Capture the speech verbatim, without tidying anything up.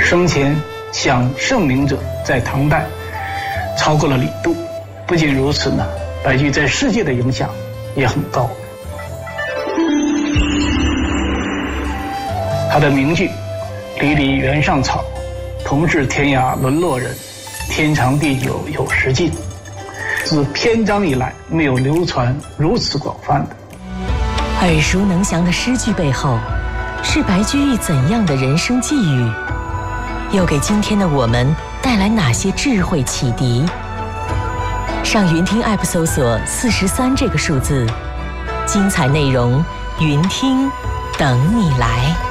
生前想圣明者在唐代超过了李杜。不仅如此呢，白居易在世界的影响也很高。他的名句“离离原上草，同是天涯沦落人，天长地久有时尽”，自篇章以来没有流传如此广泛的。 耳熟能详的诗句背后，是白居易怎样的人生际遇？又给今天的我们带来哪些智慧启迪？上云听 App 搜索四十三这个数字，精彩内容云听等你来。